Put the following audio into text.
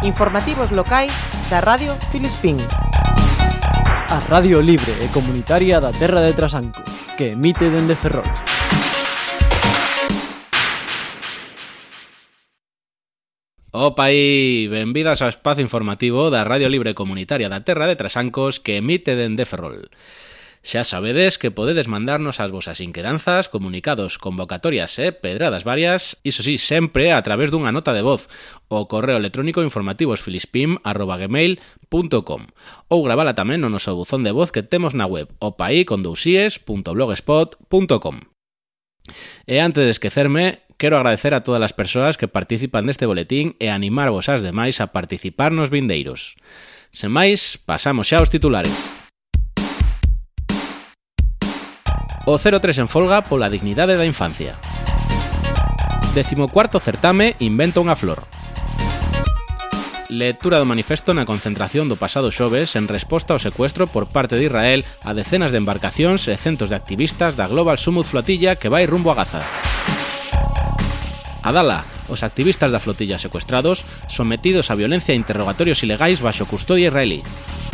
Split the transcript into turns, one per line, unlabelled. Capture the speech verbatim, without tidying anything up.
Informativos locais da Radio Filispín.
A Radio libre e comunitaria da Terra de Trasancos, que emite dende Ferrol.
Opa aí, benvidas ao espazo informativo da Radio Libre Comunitaria da Terra de Trasancos que emite dende Ferrol. Xa sabedes que podedes mandarnos as vosas inquedanzas, comunicados, convocatorias e pedradas varias, iso sí, sempre a través dunha nota de voz, o correo electrónico informativosfilispim arroba gmail punto com, ou gravala tamén no noso buzón de voz que temos na web opaí con dous ies punto blogspot punto com. E antes de esquecerme, quero agradecer a todas as persoas que participan neste boletín e animarvos ás demais a participar nos vindeiros. Sen máis, pasamos xa aos titulares. O cero tres en folga pola dignidade da infancia. Decimocuarto certame Inventa unha flor. Lectura do manifesto na concentración do pasado xoves en resposta ao secuestro por parte de Israel a decenas de embarcacións e centos de activistas da Global Summit Flotilla que vai rumbo a Gaza. Adala, os activistas da flotilla secuestrados sometidos a violencia e interrogatorios ilegais baixo custodia israelí.